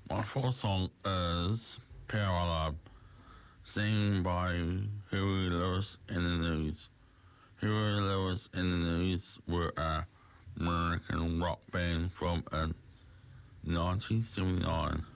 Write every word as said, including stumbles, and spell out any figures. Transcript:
My first song is Parallel, sung by Huey Lewis and the News. Huey Lewis and the News were an American rock band from uh, nineteen seventy-nine.